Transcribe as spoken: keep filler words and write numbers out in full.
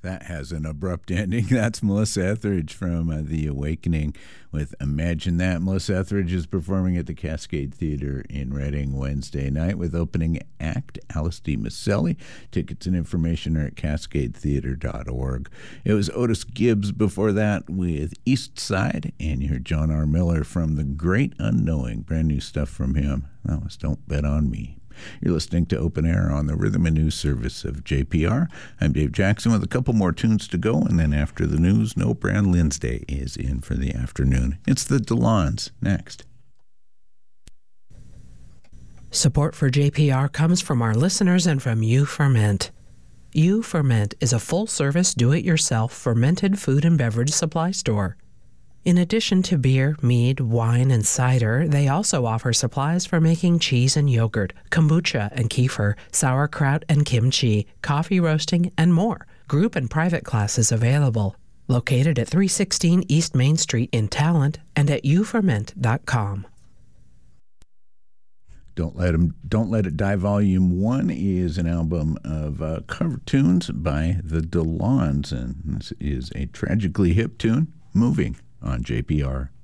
That has an abrupt ending. That's Melissa Etheridge from uh, The Awakening with Imagine That. Melissa Etheridge is performing at the Cascade Theater in Reading Wednesday night with opening act Alice D. Maselli. Tickets and information are at cascade theater dot org. It was Otis Gibbs before that with East Side, and you heard John R. Miller from The Great Unknowing. Brand new stuff from him. That was Don't Bet on Me. You're listening to Open Air on the Rhythm and News Service of J P R. I'm Dave Jackson with a couple more tunes to go, and then after the news, no Brand Linsday is in for the afternoon. It's the DeLons next. Support for J P R comes from our listeners and from You Ferment. You Ferment is a full-service, do-it-yourself fermented food and beverage supply store. In addition to beer, mead, wine, and cider, they also offer supplies for making cheese and yogurt, kombucha and kefir, sauerkraut and kimchi, coffee roasting, and more. Group and private classes available. Located at three sixteen East Main Street in Talent and at you ferment dot com. Don't Let 'Em, Don't Let It Die Volume one is an album of uh, cover tunes by the DeLons, and this is a tragically hip tune, Moving, on J P R.